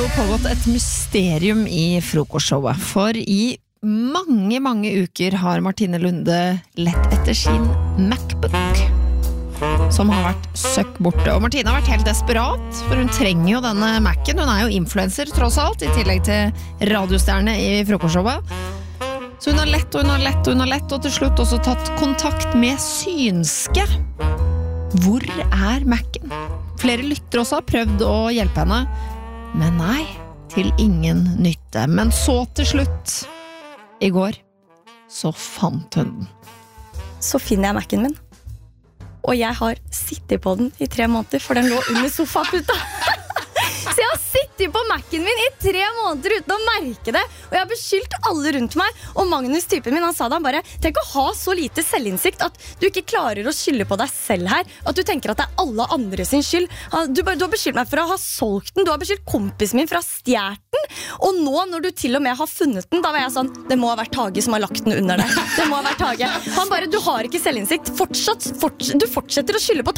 pågått et mysterium i frokostshowet, for i mange uker har Martine Lunde lett etter sin MacBook, som har vært søkk borte. Og Martine har vært helt desperat, for hun trenger jo denne Mac'en. Hun er jo influencer tross alt, i tillegg til radiostjerne i frokostshowet. Så hun har lett, og til slutt også tatt kontakt med Synske. Hvor er Mac'en? Flere lyttere også har prøvd å hjelpe henne, men nei, til ingen nytte. Men så til slutt, i går, så fant hun den. Så finner jeg Mac'en min. Og jeg har sittet på den i 3 måneder, for den lå under sofaputa. Så jeg har sittet på Mac'en min i 3 måneder uten å merke det. Og jeg har beskyldt alle rundt meg. Og Magnus, typen min, han sa da bare: tenk å ha så lite selvinnsikt at du ikke klarer å skylde på deg selv her. At du tenker at det er alle andre sin skyld. Du har beskyldt meg for å ha solgt den. Du har beskyldt kompisen min for å ha stjert den. Og nå, når du til og med har funnet den, da var jeg sånn: det må ha vært Tage som har lagt den under deg. Det må ha vært Tage. Han bare: du har ikke selvinnsikt. Du fortsetter å skylde på